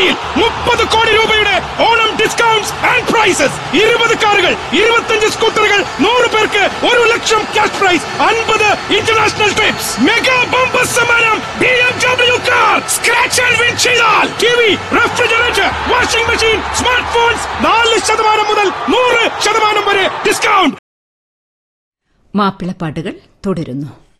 കൊച്ചിയിൽ 30 കോടി രൂപയുടെ ഓണം ഡിസ്കൗണ്ട്സ് ആൻഡ് പ്രൈസസ്. 20 കാറുകൾ, 25 സ്കൂട്ടറുകൾ, 100 പേർക്ക് 1 ലക്ഷം cash prize, 50 international TRIPS. Mega bumper സമ്മാനം BMW car. Scratch and win ചെയ്താൽ TV, refrigerator, washing machine, smart phones 4% മുതൽ 100% വരെ ഡിസ്കൗണ്ട്. മാപ്പിളപ്പാട്ടുകൾ തുടരുന്നു.